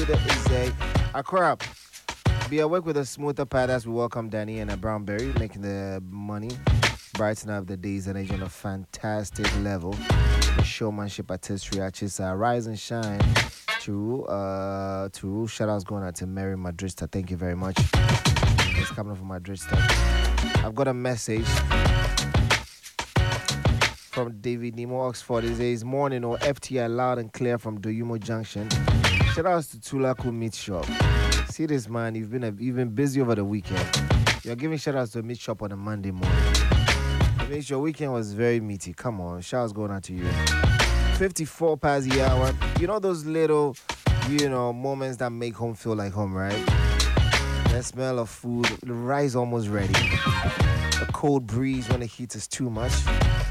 to the Izzy. Accra. Be awake with a smoother pad as we welcome Danny and a Brownberry, making the money brighten up the days and age on a fantastic level. The showmanship artistry, artists rise and shine. To shout outs going out to Mary Madrista. Thank you very much. It's coming from Madrista. I've got a message from David Nemo Oxford. It says morning or FTI loud and clear from Doyumo Junction. Shout outs to Tulaku Meat Shop. See this man, you've been busy over the weekend. You're giving shout outs to a meat shop on a Monday morning. It means your weekend was very meaty. Come on, shout outs going out to you. 54 past the hour. You know those little, moments that make home feel like home, right? The smell of food, the rice almost ready. A cold breeze when the heat is too much.